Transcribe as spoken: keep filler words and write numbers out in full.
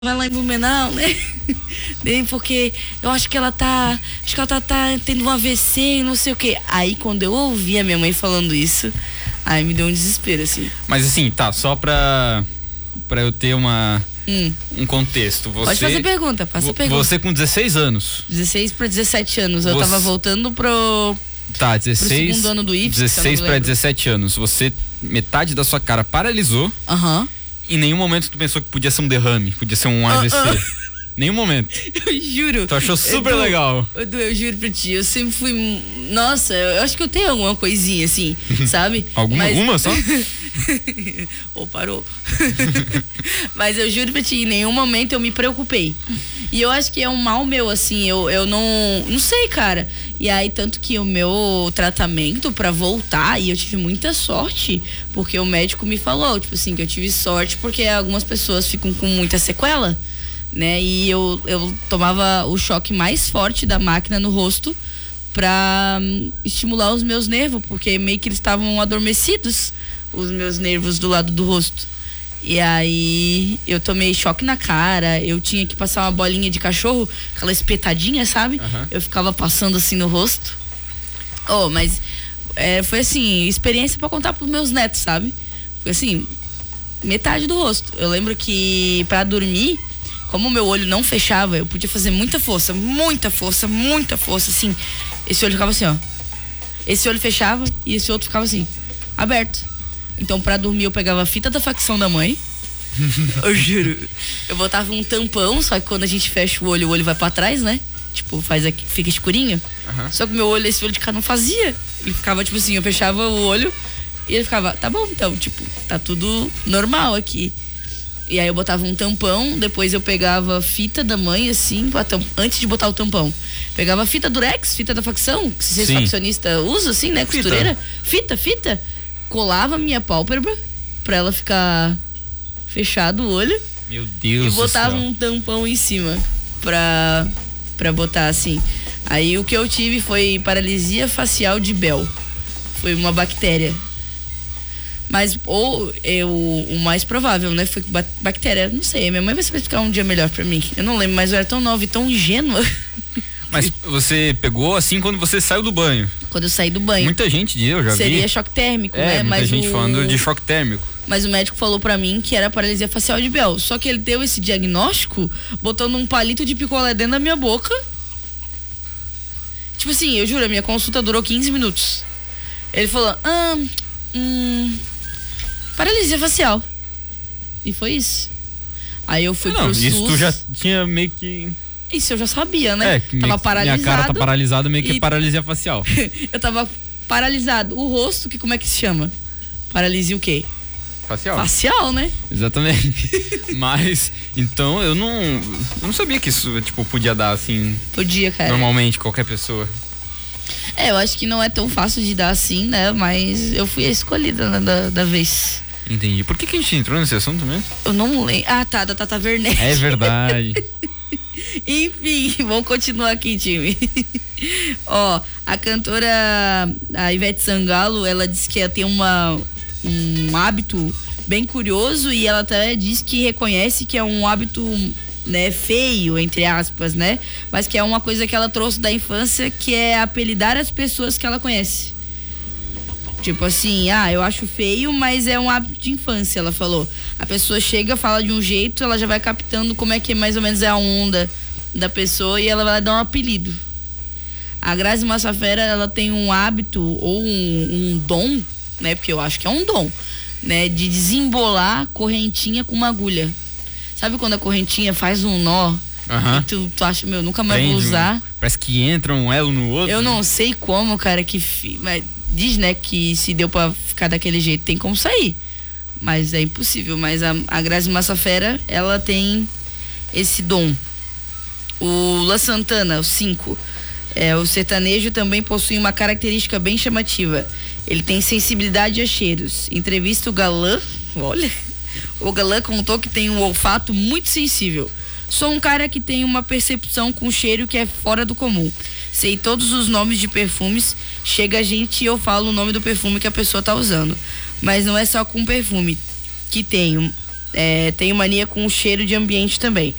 vai lá em Blumenau, né? Porque eu acho que ela tá, acho que ela tá, tá tendo um A V C e não sei o que. Aí quando eu ouvi a minha mãe falando isso, aí me deu um desespero, assim. Mas assim, tá, só pra, pra eu ter uma, hum. um contexto. Você, Pode fazer pergunta, faça pergunta. Você com dezesseis anos. dezesseis pra dezessete anos, eu você... tava voltando pro... Tá, dezesseis, pro segundo ano do I F S. dezesseis pra dezessete anos, você, metade da sua cara paralisou. Aham. Uhum. Em nenhum momento tu pensou que podia ser um derrame, podia ser um A V C. Uh, uh. Nenhum momento. Eu juro. Tu achou super Edu, legal. Edu, eu juro pra ti, eu sempre fui... Nossa, eu acho que eu tenho alguma coisinha assim, sabe? Alguma? Mas... Uma só? Ou parou. Mas eu juro pra ti, em nenhum momento eu me preocupei. E eu acho que é um mal meu, assim, eu, eu não... Não sei, cara. E aí, tanto que o meu tratamento pra voltar, e eu tive muita sorte, porque o médico me falou, tipo assim, que eu tive sorte porque algumas pessoas ficam com muita sequela, né? E eu, eu tomava o choque mais forte da máquina no rosto pra hum, estimular os meus nervos, porque meio que eles estavam adormecidos, os meus nervos do lado do rosto. E aí eu tomei choque na cara, eu tinha que passar uma bolinha de cachorro, aquela espetadinha, sabe? Uhum. Eu ficava passando assim no rosto. Oh, mas é, foi assim, experiência pra contar pros meus netos, sabe? Foi assim, metade do rosto. Eu lembro que pra dormir, como o meu olho não fechava, eu podia fazer muita força, muita força, muita força, assim. Esse olho ficava assim, ó. Esse olho fechava e esse outro ficava assim, aberto. Então, pra dormir, eu pegava a fita da facção da mãe. Eu juro. Eu botava um tampão, só que quando a gente fecha o olho, o olho vai pra trás, né? Tipo, faz aqui, fica escurinho. Uhum. Só que o meu olho, esse olho de cá não fazia. Ele ficava, tipo assim, eu fechava o olho e ele ficava, tá bom, então, tipo, tá tudo normal aqui. E aí eu botava um tampão, depois eu pegava a fita da mãe, assim, antes de botar o tampão. Pegava a fita durex, fita da facção, que vocês faccionistas usam, assim, né? Costureira. Fita, fita. Colava a minha pálpebra pra ela ficar fechado o olho. Meu Deus. E botava do céu. um tampão em cima pra, pra botar assim. Aí o que eu tive foi paralisia facial de Bell. Foi uma bactéria. Mas ou eu, o mais provável, né? Foi bactéria. Não sei, minha mãe vai saber explicar um dia melhor pra mim. Eu não lembro, mas eu era tão nova e tão ingênua. Mas você pegou assim quando você saiu do banho? Quando eu saí do banho. Muita gente, eu já vi. Seria choque térmico, é, né? Muita mas gente o... falando de choque térmico. Mas o médico falou pra mim que era paralisia facial de Bell. Só que ele deu esse diagnóstico botando um palito de picolé dentro da minha boca. Tipo assim, eu juro, a minha consulta durou quinze minutos. Ele falou, ah, hum, paralisia facial. E foi isso. Aí eu fui não, pro isso S U S. Tu já tinha meio que... Isso eu já sabia, né? É, tava paralisado. Minha cara tá paralisada, meio que e... paralisia facial. Eu tava paralisado. O rosto, que como é que se chama? Paralisia o quê? Facial. Facial, né? Exatamente. Mas, então, eu não, eu não sabia que isso, tipo, podia dar assim. Podia, cara. Normalmente, qualquer pessoa. É, eu acho que não é tão fácil de dar assim, né? Mas eu fui a escolhida, né, da, da vez. Entendi. Por que que a gente entrou nesse assunto mesmo? Eu não lembro. Ah, tá, da Tata Werneck. É verdade. Enfim, vamos continuar aqui, time. Ó, a cantora, a Ivete Sangalo, ela disse que ela tem uma, um hábito bem curioso e ela até diz que reconhece que é um hábito, né, feio, entre aspas, né? Mas que é uma coisa que ela trouxe da infância, que é apelidar as pessoas que ela conhece. Tipo assim, ah, eu acho feio, mas é um hábito de infância, ela falou. A pessoa chega, fala de um jeito, ela já vai captando como é que mais ou menos é a onda da pessoa e ela vai dar um apelido. A Grazi Massafera, ela tem um hábito ou um, um dom, né? Porque eu acho que é um dom, né? De desembolar correntinha com uma agulha. Sabe quando a correntinha faz um nó? Uhum. E tu, tu acha, meu, nunca mais vou usar. Parece que entra um elo no outro. Eu não sei como, cara, que... Fi, mas diz, né, que se deu pra ficar daquele jeito, tem como sair. Mas é impossível. Mas a, a Grazi Massafera, ela tem esse dom. O La Santana, o cinco. É, o sertanejo também possui uma característica bem chamativa. Ele tem sensibilidade a cheiros. Entrevista o galã, olha, o galã contou que tem um olfato muito sensível. Sou um cara que tem uma percepção com cheiro que é fora do comum. Sei todos os nomes de perfumes. Chega a gente e eu falo o nome do perfume que a pessoa tá usando. Mas não é só com perfume que tenho. É, tenho mania com o cheiro de ambiente também.